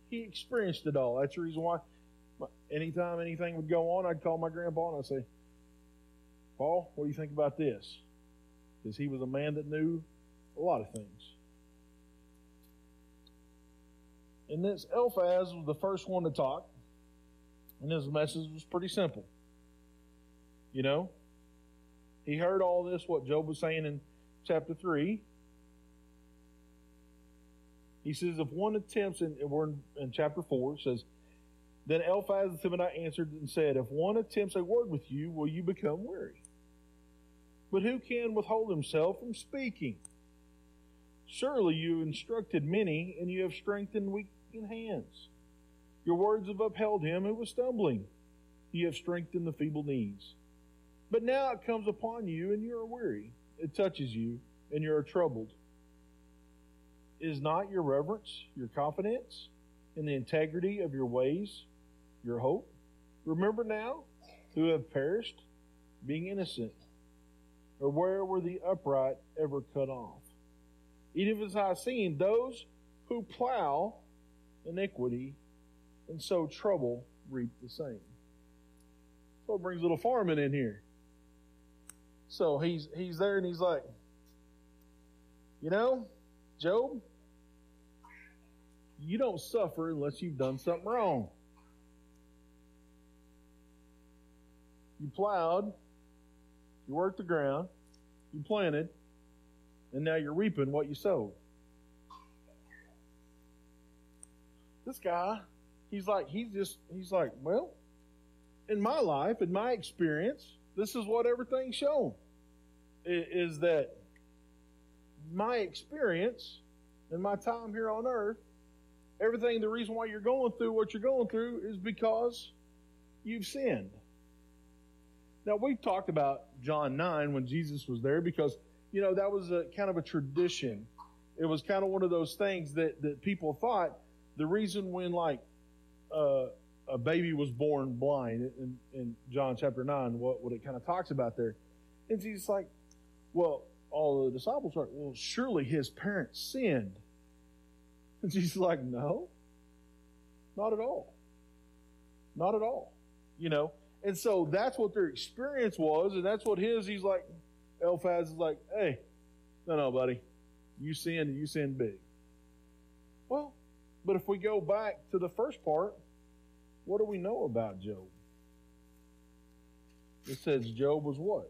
he experienced it all. That's the reason why anytime anything would go on, I'd call my grandpa and I'd say, Paul, what do you think about this? Because he was a man that knew a lot of things. And this Eliphaz was the first one to talk. And his message was pretty simple. You know, he heard all this, what Job was saying in chapter 3. He says, if one attempts, and we're in chapter 4, it says, then Eliphaz the Temanite answered and said, if one attempts a word with you, will you become weary? But who can withhold himself from speaking? Surely you instructed many, and you have strengthened weak hands. Your words have upheld him who was stumbling. You have strengthened the feeble knees. But now it comes upon you, and you are weary. It touches you, and you are troubled. Is not your reverence, your confidence in the integrity of your ways, your hope? Remember now who have perished, being innocent. Or where were the upright ever cut off? Even as I have seen those who plow iniquity and sow trouble reap the same. So it brings little farming in here. So he's there and he's like, you know, Job, you don't suffer unless you've done something wrong. You plowed, you worked the ground, you planted, and now you're reaping what you sowed. This guy, he's like, well, in my life, in my experience, this is what everything's shown. Is that my experience and my time here on earth, everything, the reason why you're going through what you're going through is because you've sinned. Now, we've talked about John 9 when Jesus was there because, you know, that was a kind of a tradition. It was kind of one of those things that people thought the reason when, like, a baby was born blind in John chapter 9, what it kind of talks about there. And Jesus like, well, all the disciples are like, well, surely his parents sinned. And Jesus is like, no, not at all. Not at all. You know? And so that's what their experience was, and that's what he's like, Eliphaz is like, hey, no, buddy, you sinned big. Well, but if we go back to the first part, what do we know about Job? It says Job was what?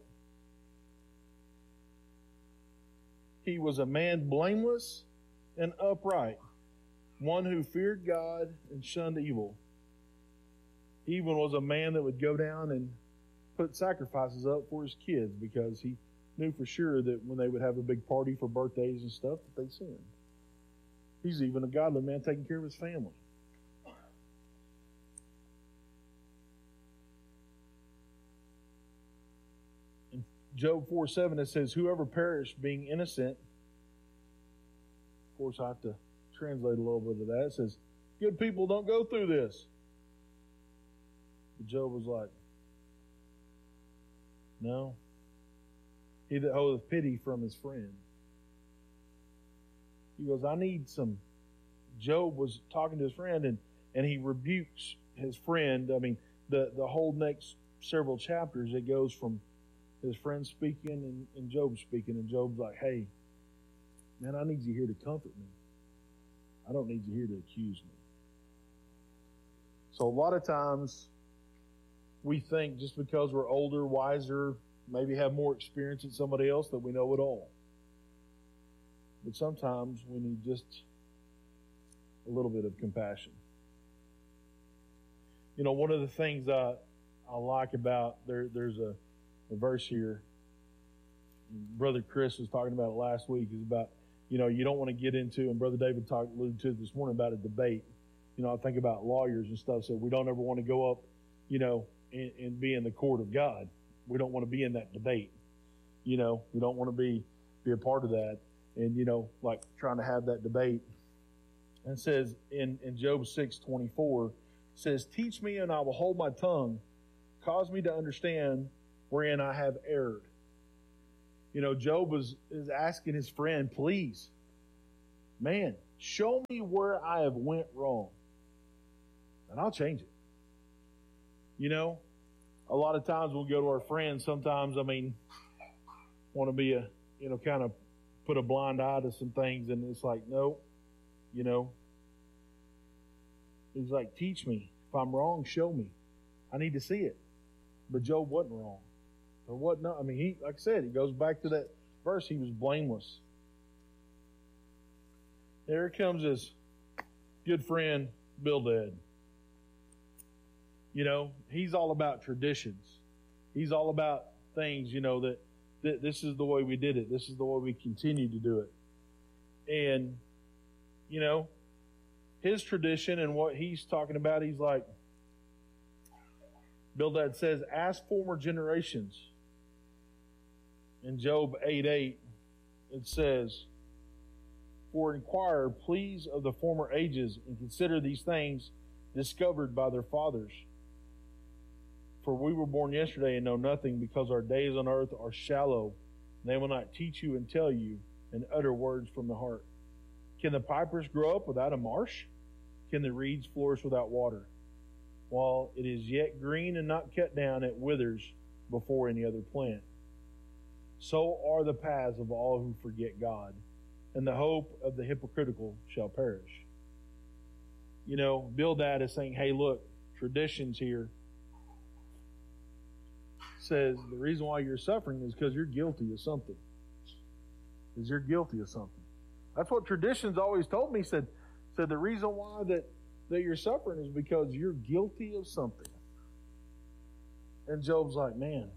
He was a man blameless and upright, one who feared God and shunned evil. He even was a man that would go down and put sacrifices up for his kids because he knew for sure that when they would have a big party for birthdays and stuff that they sinned. He's even a godly man taking care of his family. In Job 4:7 it says, whoever perished being innocent, of course I have to translate a little bit of that. It says, good people don't go through this. But Job was like, no. He that holdeth pity from his friend. He goes, I need some. Job was talking to his friend and he rebukes his friend. I mean, the whole next several chapters, it goes from his friend speaking and Job speaking. And Job's like, hey, man, I need you here to comfort me. I don't need you here to accuse me. So a lot of times we think just because we're older, wiser, maybe have more experience than somebody else that we know it all. But sometimes we need just a little bit of compassion. You know, one of the things I like about, there's a verse here, Brother Chris was talking about it last week, is about, you know, you don't want to get into, and Brother David alluded to it this morning about a debate. You know, I think about lawyers and stuff, so we don't ever want to go up, you know, and be in the court of God. We don't want to be in that debate. You know, we don't want to be a part of that. And, you know, like trying to have that debate. And it says in Job 6:24, says, teach me and I will hold my tongue. Cause me to understand wherein I have erred. You know, Job is asking his friend, please, man, show me where I have went wrong. and I'll change it. You know, a lot of times we'll go to our friends. Sometimes, want to be kind of put a blind eye to some things, and it's like, no, He's like, teach me. If I'm wrong, show me. I need to see it. But Job wasn't wrong. There wasn't. Like I said, he goes back to that verse. He was blameless. There comes his good friend Bildad. He's all about traditions. He's all about things, that this is the way we did it. This is the way we continue to do it. And, his tradition and what he's talking about, he's like, Bildad says, ask former generations. In Job 8:8, it says, for inquire, please, of the former ages, and consider these things discovered by their fathers. For we were born yesterday and know nothing, because our days on earth are shallow. And they will not teach you and tell you and utter words from the heart. Can the pipers grow up without a marsh? Can the reeds flourish without water? While it is yet green and not cut down, it withers before any other plant. So are the paths of all who forget God, and the hope of the hypocritical shall perish. Bildad is saying, hey, look, traditions here says the reason why you're suffering is because you're guilty of something. That's what traditions always told me. Said the reason why that you're suffering is because you're guilty of something. And Job's like, man,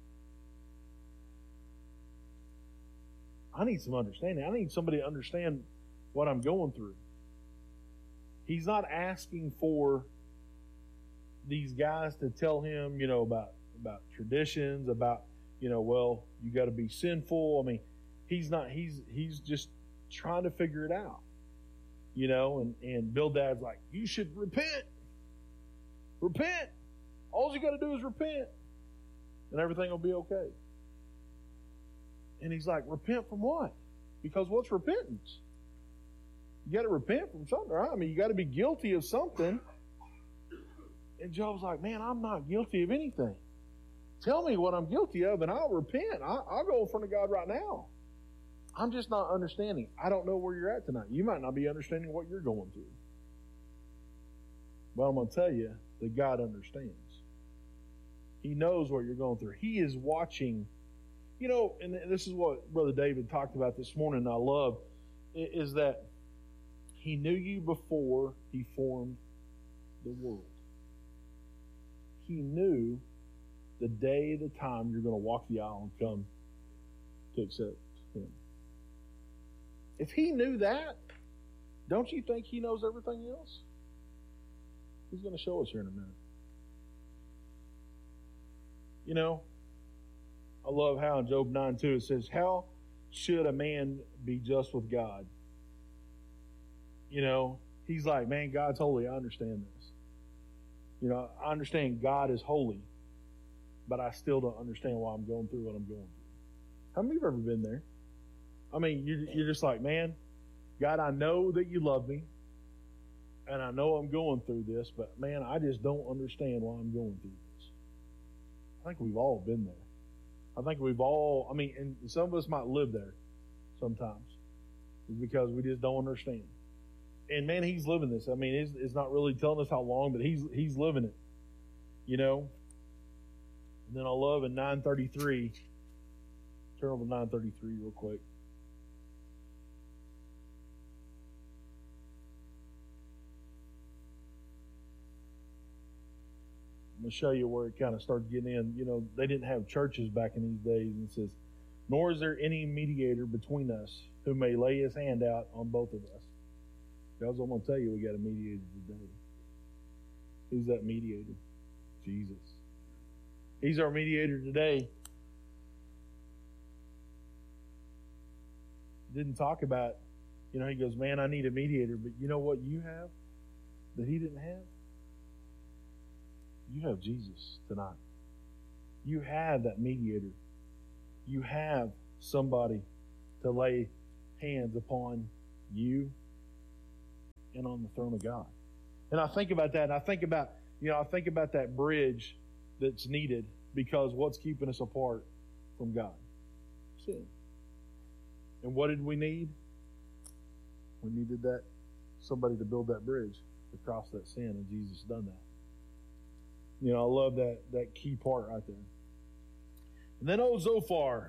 I need some understanding. I need somebody to understand what I'm going through. He's not asking for these guys to tell him, about traditions, about, well, you got to be sinful. He's not. He's just trying to figure it out. And Bildad's like, you should repent. Repent. All you got to do is repent, and everything will be okay. And he's like, repent from what? Because what's repentance? You got to repent from something, right? You got to be guilty of something. And Job's like, man, I'm not guilty of anything. Tell me what I'm guilty of, and I'll repent. I'll go in front of God right now. I'm just not understanding. I don't know where you're at tonight. You might not be understanding what you're going through. But I'm going to tell you that God understands. He knows what you're going through. He is watching. And this is what Brother David talked about this morning, and I love, is that He knew you before He formed the world. He knew the day, the time you're going to walk the aisle and come to accept Him. If He knew that, don't you think He knows everything else? He's going to show us here in a minute. I love how in Job 9:2 it says, how should a man be just with God? He's like, man, God's holy. I understand this. I understand God is holy, but I still don't understand why I'm going through what I'm going through. How many of you have ever been there? You're just like, man, God, I know that you love me, and I know I'm going through this, but man, I just don't understand why I'm going through this. I think we've all been there. I think we've all, and some of us might live there sometimes. It's because we just don't understand. And man, He's living this. It's not really telling us how long, but He's living it. And then I love in 9:33, turn over to 9:33 real quick. I'm going to show you where it kind of starts getting in. They didn't have churches back in these days. And it says, nor is there any mediator between us who may lay his hand out on both of us. Guys, I'm going to tell you, we got a mediator today. Who's that mediator? Jesus. He's our mediator today. Didn't talk about, he goes, man, I need a mediator. But you know what you have that he didn't have? You have Jesus tonight. You have that mediator. You have somebody to lay hands upon you and on the throne of God. And I think about that, and I think about that bridge that's needed, because what's keeping us apart from God? Sin. And what did we need? We needed somebody to build that bridge to cross that sin, and Jesus done that. I love that key part right there. And then old Zophar.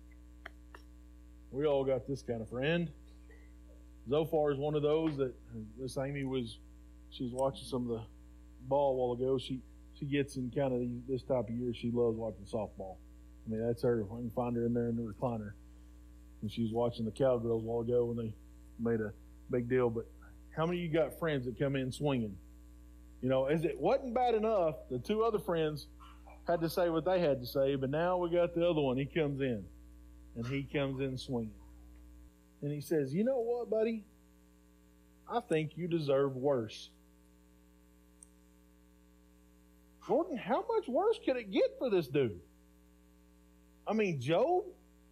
We all got this kind of friend. Zophar is one of those that Miss Amy she was watching some of the ball a while ago. She gets in kind of this type of year. She loves watching softball. I mean, that's her. I can find her in there in the recliner. And she was watching the Cowgirls a while ago when they made a big deal. But how many of you got friends that come in swinging? As it wasn't bad enough, the two other friends had to say what they had to say, but now we got the other one. He comes in, and he comes in swinging. And he says, you know what, buddy? I think you deserve worse. Gordon, how much worse could it get for this dude? I mean, Job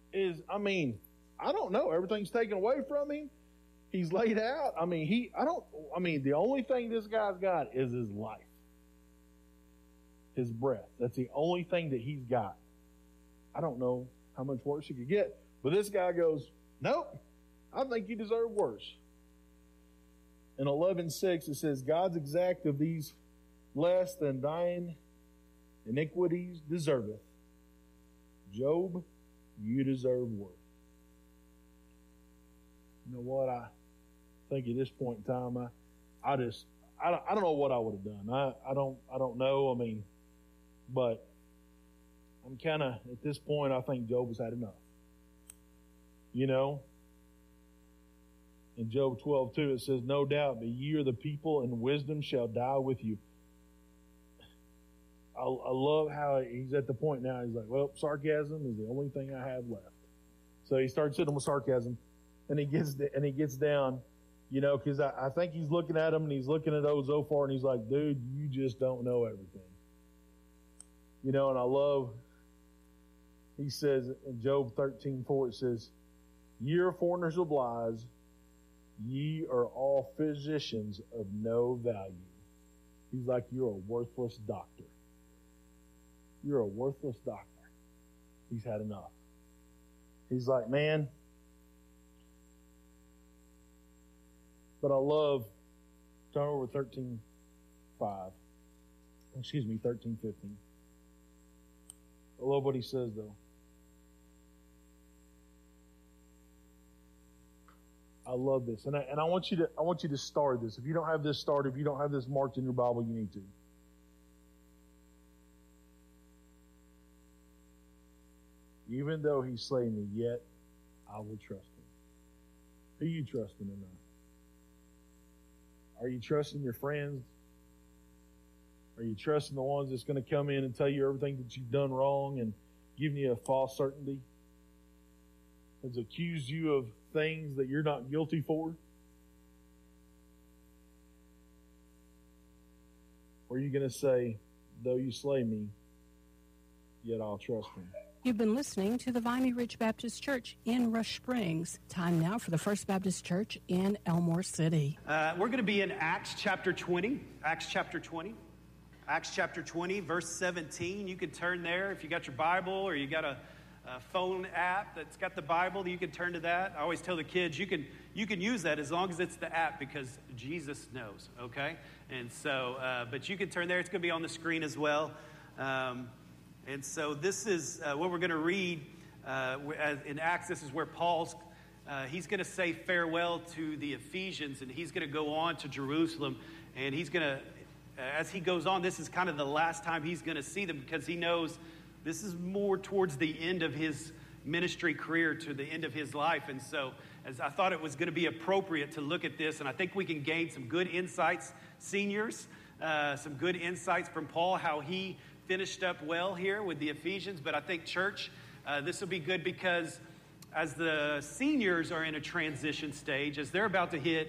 I don't know. Everything's taken away from him. He's laid out. The only thing this guy's got is his life. His breath. That's the only thing that he's got. I don't know how much worse he could get. But this guy goes, nope, I think you deserve worse. In 11:6, it says, God's exact of these less than thine iniquities deserveth. Job, you deserve worse. You know what? I think at this point in time, I don't know what I would have done. I don't know. But I'm kind of, at this point, I think Job has had enough. In Job 12:2, it says, no doubt, but ye are the people, and wisdom shall die with you. I love how he's at the point now. He's like, well, sarcasm is the only thing I have left. So he starts hitting with sarcasm, and he gets down, because I think he's looking at him, and he's looking at old Zophar, and he's like, dude, you just don't know everything. And I love, he says in Job 13:4, it says, ye are foreigners of lies, ye are all physicians of no value. He's like, you're a worthless doctor. You're a worthless doctor. He's had enough. He's like, man. But I love, turn over 13:5. 13:15. I love what he says, though. I love this. And I want you to start this. If you don't have this started, if you don't have this marked in your Bible, you need to. Even though he slay me, yet I will trust him. Who are you trusting in that? Are you trusting your friends? Are you trusting the ones that's going to come in and tell you everything that you've done wrong and giving you a false certainty? Has accused you of things that you're not guilty for? Or are you going to say, though you slay me, yet I'll trust him? You've been listening to the Viney Ridge Baptist Church in Rush Springs. Time now for the First Baptist Church in Elmore City. We're going to be in Acts chapter 20. Acts chapter 20. Acts chapter 20, verse 17. You can turn there if you got your Bible or you got a phone app that's got the Bible. You can turn to that. I always tell the kids you can use that as long as it's the app, because Jesus knows. Okay, and so but you can turn there. It's going to be on the screen as well. And so this is what we're going to read in Acts. This is where Paul's, he's going to say farewell to the Ephesians, and he's going to go on to Jerusalem. And he's going to, as he goes on, this is kind of the last time he's going to see them, because he knows this is more towards the end of his ministry career, to the end of his life. And so as I thought it was going to be appropriate to look at this, and I think we can gain some good insights, seniors, some good insights from Paul, how he finished up well here with the Ephesians. But I think, church, this will be good, because as the seniors are in a transition stage, as they're about to hit